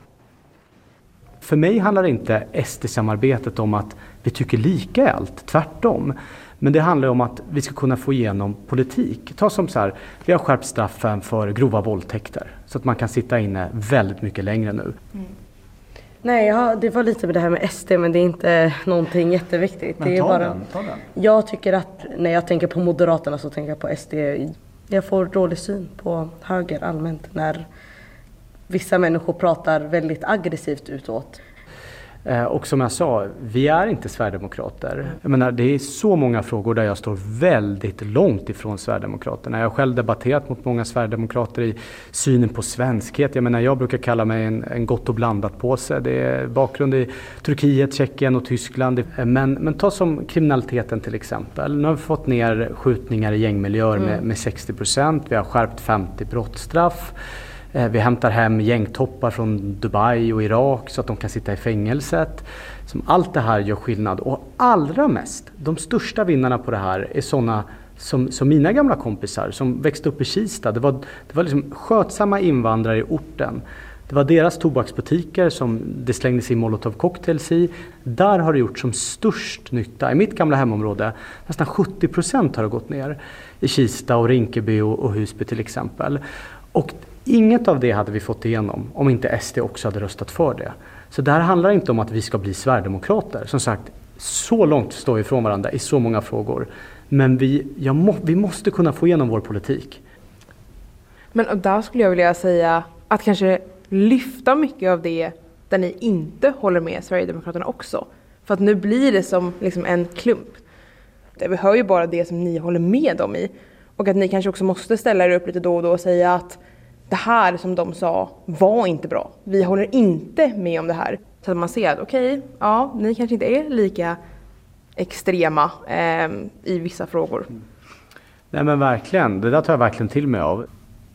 För mig handlar inte S D-samarbetet om att vi tycker lika i allt, tvärtom. Men det handlar om att vi ska kunna få igenom politik. Ta som så här, vi har skärpt straffen för grova våldtäkter. Så att man kan sitta inne väldigt mycket längre nu. Mm. Nej, ja, det var lite med det här med S D, men det är inte någonting jätteviktigt. Men det är ta bara... den, ta den. Jag tycker att när jag tänker på Moderaterna så tänker jag på S D. Jag får dålig syn på höger allmänt när vissa människor pratar väldigt aggressivt utåt. Och som jag sa, vi är inte Sverigedemokrater. Jag menar, det är så många frågor där jag står väldigt långt ifrån Sverigedemokraterna. Jag har själv debatterat mot många Sverigedemokrater i synen på svenskhet. Jag menar, jag brukar kalla mig en, en gott och blandat påse. Det är bakgrund i Turkiet, Tjeckien och Tyskland. Men, men ta som kriminaliteten till exempel. Nu har vi fått ner skjutningar i gängmiljöer med, med sextio procent. Vi har skärpt femtio brottsstraff. Vi hämtar hem gängtoppar från Dubai och Irak så att de kan sitta i fängelset. Som allt det här gör skillnad. Och allra mest, de största vinnarna på det här är sådana som, som mina gamla kompisar som växte upp i Kista. Det var, det var liksom skötsamma invandrare i orten. Det var deras tobaksbutiker som det slängdes in molotov cocktails i. Där har det gjort som störst nytta. I mitt gamla hemområde, nästan sjuttio procent har det gått ner. I Kista och Rinkeby och, och Husby till exempel. Och inget av det hade vi fått igenom om inte S D också hade röstat för det. Så det här handlar inte om att vi ska bli Sverigedemokrater. Som sagt, så långt står vi ifrån varandra i så många frågor. Men vi, jag må, vi måste kunna få igenom vår politik. Men där skulle jag vilja säga att kanske lyfta mycket av det där ni inte håller med Sverigedemokraterna också. För att nu blir det som liksom en klump. Vi hör ju bara det som ni håller med om i. Och att ni kanske också måste ställa er upp lite då och då och säga att det här som de sa var inte bra. Vi håller inte med om det här. Så att man ser att okej, okay, ja, ni kanske inte är lika extrema eh, i vissa frågor. Nej men verkligen, det där tar jag verkligen till mig av.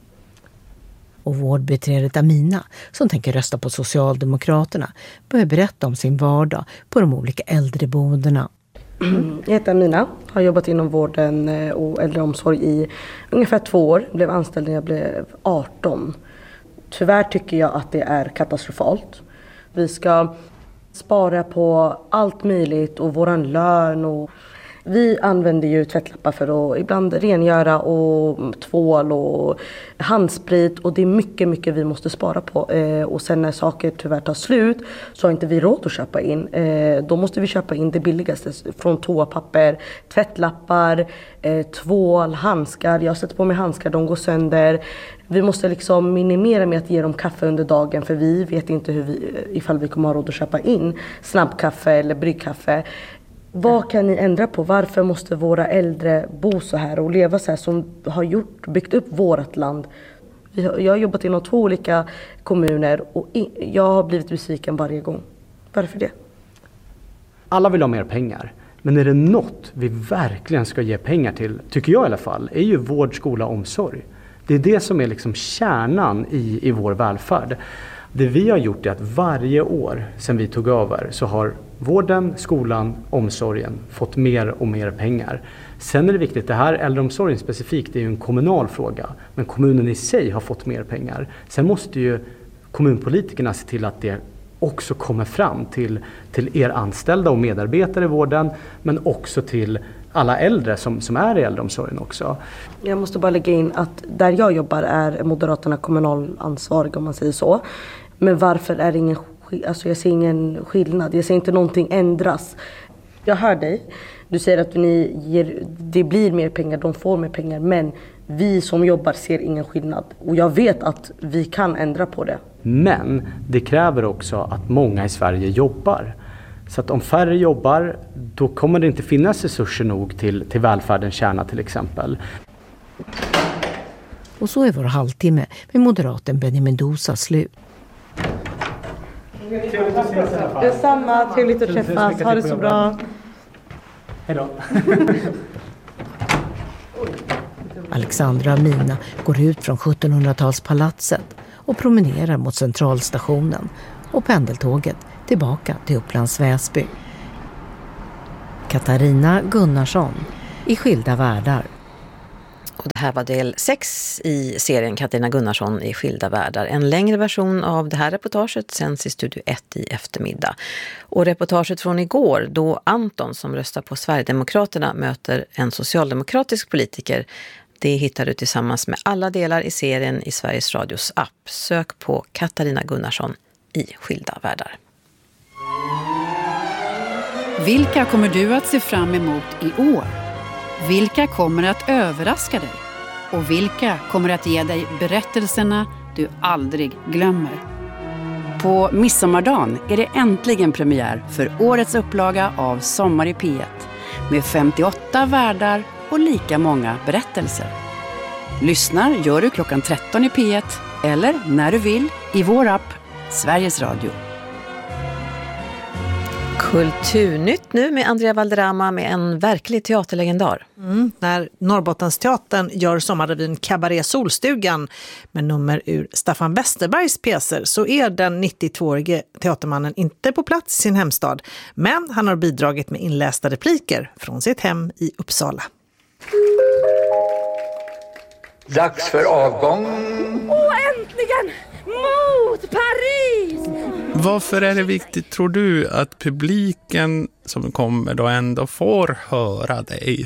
Och vårdbiträdet Amina, som tänker rösta på Socialdemokraterna, börjar berätta om sin vardag på de olika äldreboendena. Jag heter Amina, har jobbat inom vården och äldreomsorg i ungefär två år. Blev anställd när jag blev arton. Tyvärr tycker jag att det är katastrofalt. Vi ska spara på allt möjligt och våran lön. Och vi använder ju tvättlappar för att ibland rengöra och tvål och handsprit. Och det är mycket, mycket vi måste spara på. Eh, och sen när saker tyvärr tar slut så har inte vi råd att köpa in. Eh, då måste vi köpa in det billigaste från toapapper, tvättlappar, eh, tvål, handskar. Jag sätter på mig handskar, de går sönder. Vi måste liksom minimera med att ge dem kaffe under dagen för vi vet inte hur vi, ifall vi kommer ha råd att köpa in snabbkaffe eller bryggkaffe. Vad kan ni ändra på? Varför måste våra äldre bo så här och leva så här som har gjort, byggt upp vårt land? Jag har jobbat inom två olika kommuner och jag har blivit besviken varje gång. Varför det? Alla vill ha mer pengar. Men är det något vi verkligen ska ge pengar till, tycker jag i alla fall, är ju vård, skola och omsorg. Det är det som är liksom kärnan i, i vår välfärd. Det vi har gjort är att varje år sedan vi tog över så har vården, skolan, omsorgen fått mer och mer pengar. Sen är det viktigt, det här äldreomsorgen specifikt är ju en kommunal fråga. Men kommunen i sig har fått mer pengar. Sen måste ju kommunpolitikerna se till att det också kommer fram till, till er anställda och medarbetare i vården. Men också till alla äldre som, som är i äldreomsorgen också. Jag måste bara lägga in att där jag jobbar är Moderaterna kommunalansvariga om man säger så. Men varför är det ingen, alltså jag ser ingen skillnad. Jag ser inte någonting ändras. Jag hör dig. Du säger att ni ger, det blir mer pengar, de får mer pengar. Men vi som jobbar ser ingen skillnad. Och jag vet att vi kan ändra på det. Men det kräver också att många i Sverige jobbar. Så att om färre jobbar, då kommer det inte finnas resurser nog till, till välfärdens kärna till exempel. Och så är vår halvtimme med moderaten Benny Mendoza slut. Det är samma, trevligt att träffas, ha det så bra. Hej då. Alexandra och Mina går ut från sjuttonhundratalspalatset och promenerar mot centralstationen och pendeltåget tillbaka till Upplands Väsby. Katarina Gunnarsson i Skilda världar. Och det här var del sex i serien Katarina Gunnarsson i Skilda världar. En längre version av det här reportaget sänds i Studio ett i eftermiddag. Och reportaget från igår, då Anton som röstar på Sverigedemokraterna möter en socialdemokratisk politiker, det hittar du tillsammans med alla delar i serien i Sveriges Radios app. Sök på Katarina Gunnarsson i Skilda världar. Vilka kommer du att se fram emot i år? Vilka kommer att överraska dig? Och vilka kommer att ge dig berättelserna du aldrig glömmer? På midsommardagen är det äntligen premiär för årets upplaga av Sommar i P ett med femtioåtta värdar och lika många berättelser. Lyssnar gör du klockan tretton i P ett eller när du vill i vår app Sveriges Radio. Kulturnytt nu med Andrea Valderrama med en verklig teaterlegendar. Mm, när Norrbottensteatern gör sommarrevyn Cabaret Solstugan med nummer ur Staffan Westerbergs pjäser så är den nittiotvåårige teatermannen inte på plats i sin hemstad. Men han har bidragit med inlästa repliker från sitt hem i Uppsala. Dags för avgång. Åh, äntligen! Mot Paris! Varför är det viktigt, tror du, att publiken som kommer då ändå får höra dig?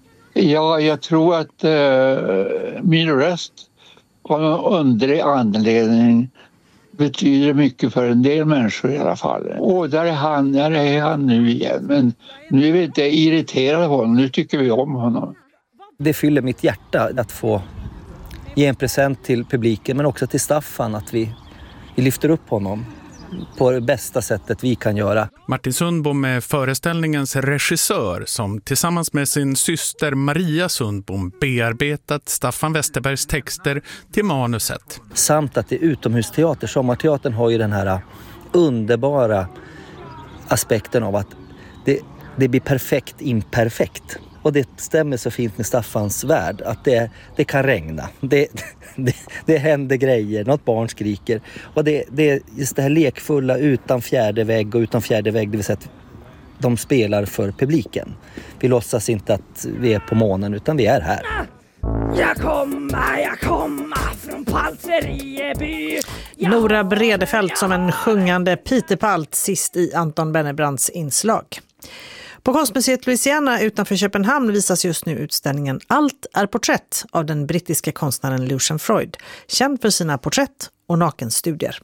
Ja, jag tror att uh, min röst av någon underlig anledning betyder mycket för en del människor i alla fall. Och där är han, där är han nu igen. Men nu är vi inte irriterade på honom, nu tycker vi om honom. Det fyller mitt hjärta att få ge en present till publiken men också till Staffan att vi, vi lyfter upp honom på det bästa sättet vi kan göra. Martin Sundbom är föreställningens regissör som tillsammans med sin syster Maria Sundbom bearbetat Staffan Westerbergs texter till manuset. Samt att det är utomhusteater. Sommarteatern har ju den här underbara aspekten av att det, det blir perfekt imperfekt. Och det stämmer så fint med Staffans värld att det, det kan regna. Det, det, det händer grejer, något barn skriker. Och det, det är just det här lekfulla utan fjärde vägg och utan fjärde vägg, det vill säga att de spelar för publiken. Vi låtsas inte att vi är på månen utan vi är här. Jag kommer, jag kommer från Palterieby. Nora Bredefält som en sjungande Peter Palt sist i Anton Bennebrands inslag. På Konstmuseet Louisiana utanför Köpenhamn visas just nu utställningen Allt är porträtt av den brittiska konstnären Lucian Freud, känd för sina porträtt och nakenstudier.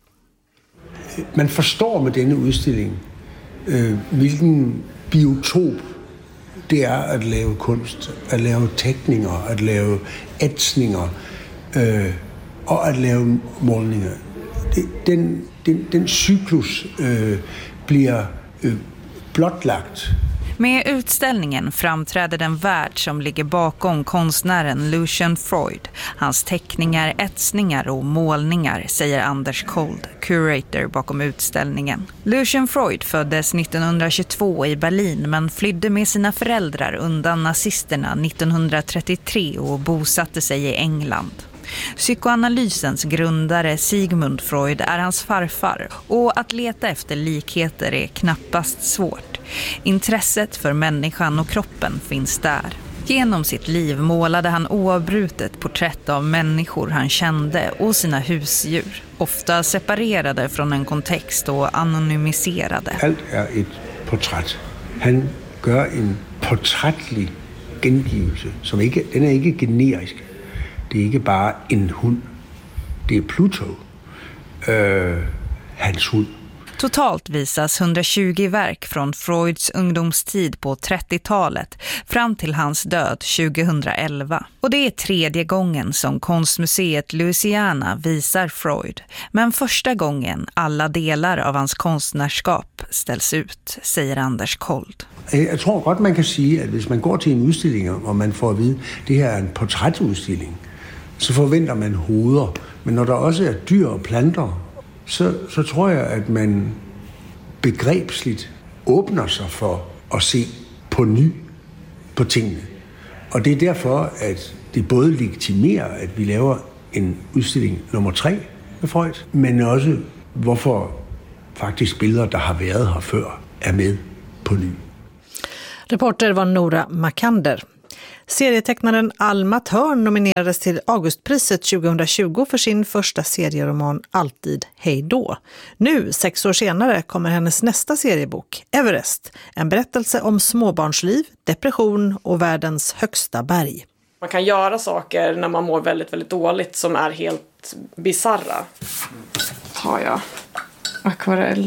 Man förstår med denna utställning øh, vilken biotop det är att lave konst, att lave teckningar, att lave etsningar øh, och att lave målningar. Den, den, den cyklus øh, blir øh, blottlagt. Med utställningen framträder den värld som ligger bakom konstnären Lucian Freud. Hans teckningar, etsningar och målningar, säger Anders Kold, curator bakom utställningen. Lucian Freud föddes nittonhundratjugotvå i Berlin men flydde med sina föräldrar undan nazisterna nittonhundratrettiotre och bosatte sig i England. Psykoanalysens grundare Sigmund Freud är hans farfar och att leta efter likheter är knappast svårt. Intresset för människan och kroppen finns där. Genom sitt liv målade han oavbrutet porträtt av människor han kände och sina husdjur, ofta separerade från en kontext och anonymiserade. Allt är ett porträtt. Han gör en porträttlig gengivelse, som ikke, den är inte generisk. Det är inte bara en hund. Det är Pluto, øh, hans hund. Totalt visas hundratjugo verk från Freuds ungdomstid på trettiotalet fram till hans död tjugohundraelva. Och det är tredje gången som konstmuseet Louisiana visar Freud. Men första gången alla delar av hans konstnärskap ställs ut, säger Anders Kold. Jag tror gott man kan säga att om man går till en utställning och man får veta att det här är en porträttutställning, så förväntar man hoveder. Men när det också är dyr och planter, Så, så tror jag att man begrebsligt öppnar sig för att se på ny på tingene. Och det är därför att det både legitimerar att vi laver en utställning nummer tre med Freud, men också varför faktiskt bilder, der har varit här förr, är med på ny. Reporter var Nora Makander. Serietecknaren Alma Törn nominerades till Augustpriset tjugohundratjugo för sin första serieroman Alltid hej då. Nu, sex år senare, kommer hennes nästa seriebok, Everest. En berättelse om småbarnsliv, depression och världens högsta berg. Man kan göra saker när man mår väldigt, väldigt dåligt som är helt bizarra. Tar jag akvarell.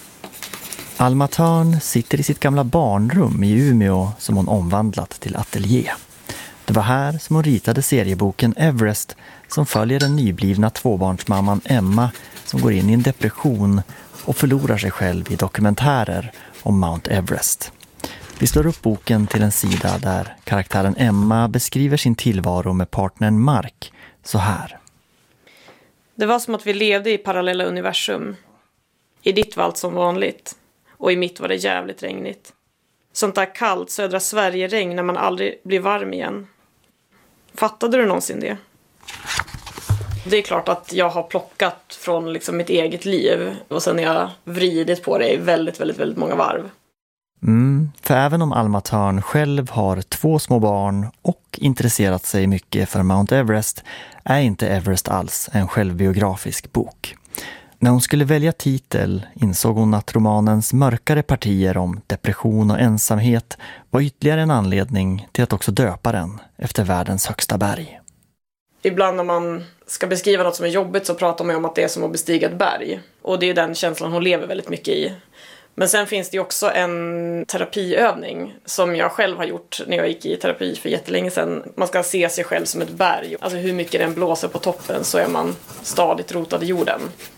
Alma Törn sitter i sitt gamla barnrum i Umeå som hon omvandlat till ateljé. Det var här som hon ritade serieboken Everest som följer den nyblivna tvåbarnsmamman Emma som går in i en depression och förlorar sig själv i dokumentärer om Mount Everest. Vi slår upp boken till en sida där karaktären Emma beskriver sin tillvaro med partnern Mark så här. Det var som att vi levde i parallella universum. I ditt var allt som vanligt. Och i mitt var det jävligt regnigt. Sånt där kallt södra Sverige-regn när man aldrig blir varm igen. Fattade du någonsin det? Det är klart att jag har plockat från liksom mitt eget liv. Och sen har jag vridit på det i väldigt, väldigt, väldigt många varv. Mm, för även om Alma Törn själv har två små barn och intresserat sig mycket för Mount Everest är inte Everest alls en självbiografisk bok. När hon skulle välja titel insåg hon att romanens mörkare partier om depression och ensamhet var ytterligare en anledning till att också döpa den efter världens högsta berg. Ibland när man ska beskriva något som är jobbigt så pratar man om att det är som att bestiga ett berg. Och det är den känslan hon lever väldigt mycket i. Men sen finns det också en terapiövning som jag själv har gjort när jag gick i terapi för jättelänge sedan. Man ska se sig själv som ett berg. Alltså hur mycket den blåser på toppen så är man stadigt rotad i jorden.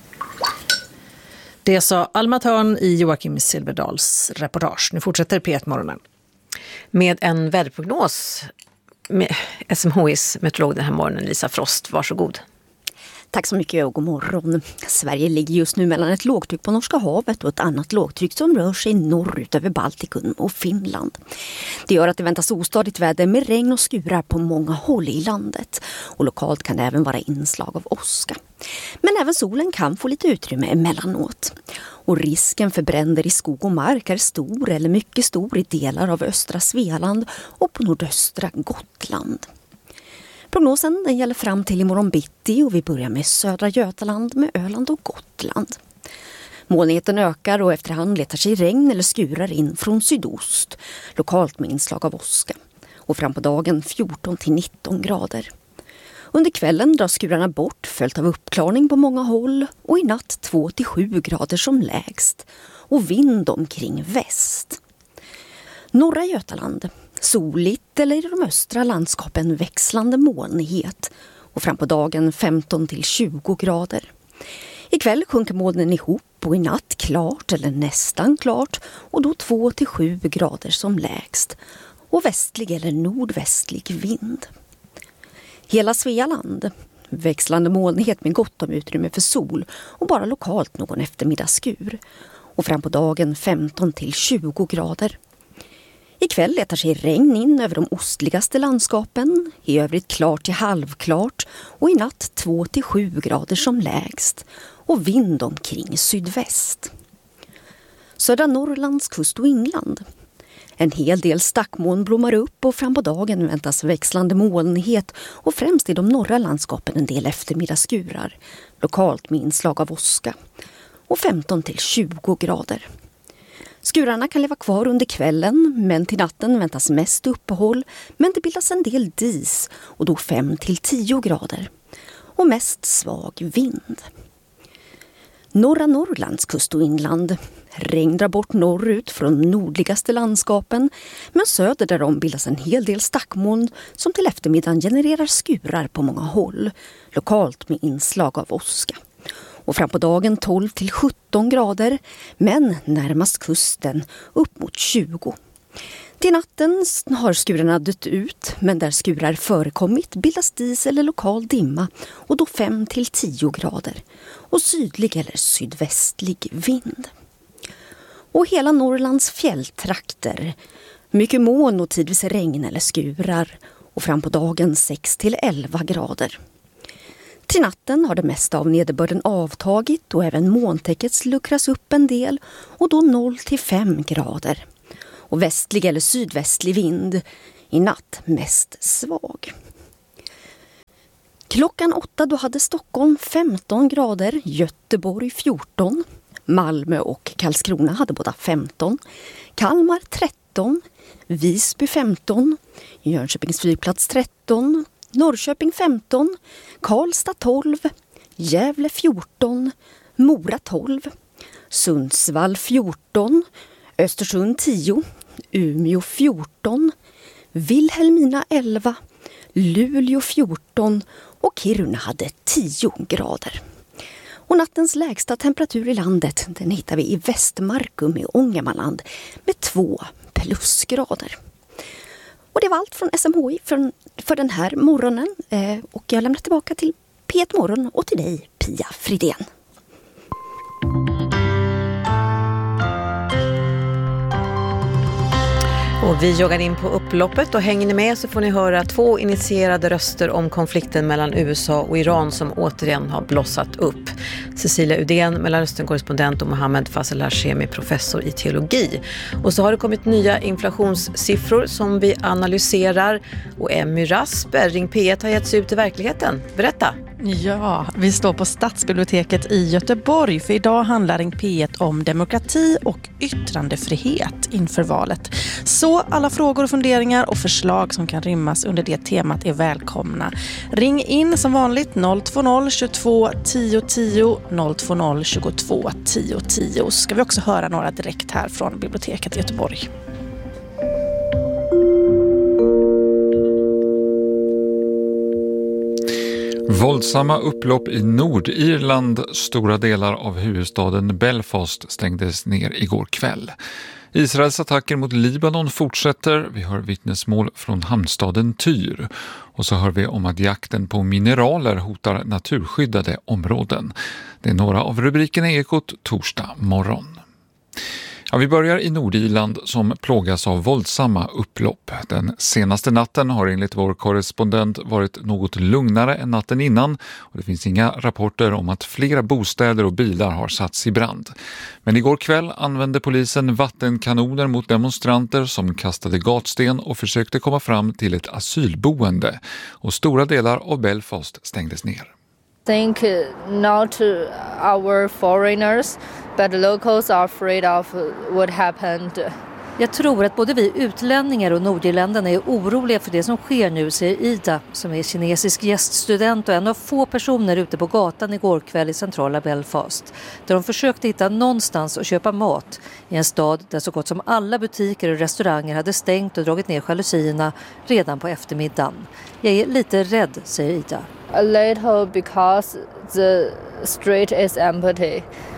Det sa Alma Törn i Joakim Silverdals reportage. Nu fortsätter P ett-morgonen. Med en väderprognos med S M H I:s meteorolog den här morgonen, Lisa Frost. Varsågod. Tack så mycket och god morgon. Sverige ligger just nu mellan ett lågtryck på Norska havet och ett annat lågtryck som rör sig norrut över Baltikum och Finland. Det gör att det väntas ostadigt väder med regn och skurar på många håll i landet. Och lokalt kan det även vara inslag av åska. Men även solen kan få lite utrymme emellanåt. Och risken för bränder i skog och mark är stor eller mycket stor i delar av östra Svealand och på nordöstra Gotland. Prognosen den gäller fram till imorgon bitti och vi börjar med södra Götaland med Öland och Gotland. Molnigheten ökar och efterhand letar sig regn eller skurar in från sydost, lokalt med inslag av åska. Och fram på dagen fjorton till nitton grader. Under kvällen drar skurarna bort följt av uppklarning på många håll och i natt två till sju grader som lägst och vind omkring väst. Norra Götaland, soligt eller i de östra landskapen växlande molnighet och fram på dagen femton till tjugo grader. Ikväll sjunker molnen ihop och i natt klart eller nästan klart och då två till sju grader som lägst och västlig eller nordvästlig vind. Hela Svealand, växlande molnighet med gott om utrymme för sol och bara lokalt någon eftermiddagsskur och fram på dagen femton till tjugo grader. Ikväll letar sig regn in över de ostligaste landskapen, i övrigt klart till halvklart och i natt två till sju grader som lägst och vind omkring sydväst. Södra Norrlands kust och inland. En hel del stackmoln blommar upp och fram på dagen väntas växlande molnighet och främst i de norra landskapen en del eftermiddagsskurar, lokalt med inslag av åska, och femton till tjugo grader. Skurarna kan leva kvar under kvällen, men till natten väntas mest uppehåll, men det bildas en del dis och då fem till tio grader och mest svag vind. Norra Norrlands kust och inland. Regn drar bort norrut från de nordligaste landskapen, men söder därom bildas en hel del stackmoln som till eftermiddagen genererar skurar på många håll, lokalt med inslag av åska. Och fram på dagen tolv till sjutton grader, men närmast kusten upp mot tjugo. Till natten har skurarna dött ut, men där skurar förekommit bildas dis eller lokal dimma och då fem till tio grader och sydlig eller sydvästlig vind. Och hela Norrlands fjälltrakter, mycket moln och tidvis regn eller skurar och fram på dagen sex till elva grader. Till natten har det mesta av nederbörden avtagit och även molntäcket luckras upp en del och då noll till fem grader. Och västlig eller sydvästlig vind, i natt mest svag. Klockan åtta då hade Stockholm femton grader, Göteborg fjorton, Malmö och Karlskrona hade båda femton, Kalmar tretton, Visby femton, Jönköpings flygplats tretton, Norrköping femton, Karlstad tolv, Gävle fjorton, Mora tolv, Sundsvall fjorton, Östersund tio, Umeå fjorton, Vilhelmina elva, Luleå fjorton och Kiruna hade tio grader. Och nattens lägsta temperatur i landet den hittar vi i Västmarkum i Ångermanland med två plusgrader. Och det var allt från S M H I för, för den här morgonen. Eh, och jag lämnar tillbaka till P ett Morgon och till dig, Pia Fridén. Och vi joggar in på upploppet och hänger ni med så får ni höra två initierade röster om konflikten mellan U S A och Iran som återigen har blossat upp. Cecilia Udén, Mellanöstern-korrespondent, och Mohammed Fazel Hashemi, professor i teologi. Och så har det kommit nya inflationssiffror som vi analyserar. Och Emmy Rasper, Ring P ett, har getts ut i verkligheten. Berätta! Ja, vi står på Stadsbiblioteket i Göteborg för idag handlar Ring P ett om demokrati och yttrandefrihet inför valet. Så alla frågor och funderingar och förslag som kan rymmas under det temat är välkomna. Ring in som vanligt noll två noll tjugotvå tio tio noll två noll tjugotvå tio tio. Ska vi också höra några direkt här från biblioteket i Göteborg. Våldsamma upplopp i Nordirland, stora delar av huvudstaden Belfast stängdes ner igår kväll. Israels attacker mot Libanon fortsätter, vi hör vittnesmål från hamnstaden Tyr. Och så hör vi om att jakten på mineraler hotar naturskyddade områden. Det är några av rubrikerna i Ekot torsdag morgon. Ja, vi börjar i Nordirland som plågas av våldsamma upplopp. Den senaste natten har enligt vår korrespondent varit något lugnare än natten innan och det finns inga rapporter om att flera bostäder och bilar har satts i brand. Men igår kväll använde polisen vattenkanoner mot demonstranter som kastade gatsten och försökte komma fram till ett asylboende och stora delar av Belfast stängdes ner. Think not our foreigners, but locals are afraid of what happened. Jag tror att både vi utlänningar och nordirländarna är oroliga för det som sker nu, säger Ida, som är kinesisk gäststudent och en av få personer ute på gatan igår kväll i centrala Belfast, där de försökte hitta någonstans att köpa mat i en stad där så gott som alla butiker och restauranger hade stängt och dragit ner jalusierna redan på eftermiddagen. Jag är lite rädd, säger Ida. A little because the street is empty.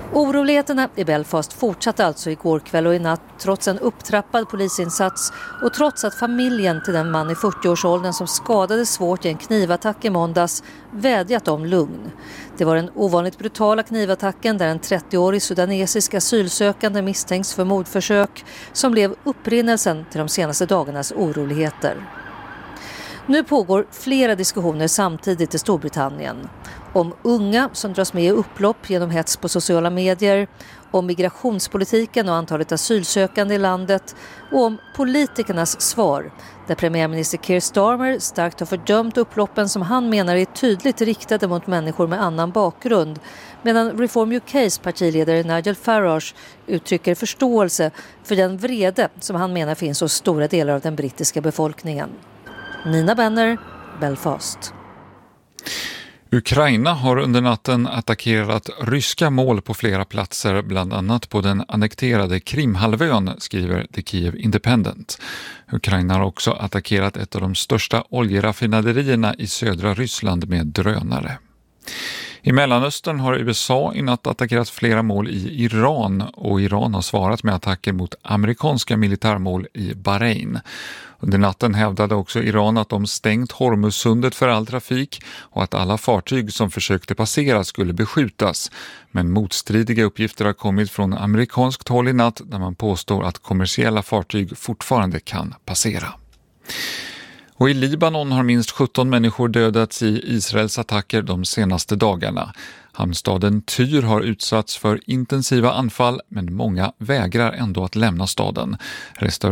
Oroligheterna i Belfast fortsatte alltså igår kväll och i natt trots en upptrappad polisinsats och trots att familjen till den man i fyrtioårsåldern som skadades svårt i en knivattack i måndags vädjat om lugn. Det var den ovanligt brutala knivattacken där en trettioårig sudanesisk asylsökande misstänks för mordförsök som blev upprinnelsen till de senaste dagarnas oroligheter. Nu pågår flera diskussioner samtidigt i Storbritannien. Om unga som dras med i upplopp genom hets på sociala medier, om migrationspolitiken och antalet asylsökande i landet och om politikernas svar, där premiärminister Keir Starmer starkt har fördömt upploppen som han menar är tydligt riktade mot människor med annan bakgrund, medan Reform U K:s partiledare Nigel Farage uttrycker förståelse för den vrede som han menar finns hos stora delar av den brittiska befolkningen. Nina Benner, Belfast. Ukraina har under natten attackerat ryska mål på flera platser, bland annat på den annekterade Krimhalvön, skriver The Kiev Independent. Ukraina har också attackerat ett av de största oljeraffinaderierna i södra Ryssland med drönare. I Mellanöstern har U S A i natt attackerat flera mål i Iran och Iran har svarat med attacker mot amerikanska militärmål i Bahrain. Under natten hävdade också Iran att de stängt Hormuzsundet för all trafik och att alla fartyg som försökte passera skulle beskjutas. Men motstridiga uppgifter har kommit från amerikanskt håll i natt där man påstår att kommersiella fartyg fortfarande kan passera. Och i Libanon har minst sjutton människor dödats i Israels attacker de senaste dagarna. Hamnstaden Tyr har utsatts för intensiva anfall, men många vägrar ändå att lämna staden.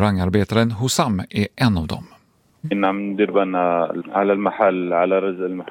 Restaurangarbetaren Hussam är en av dem.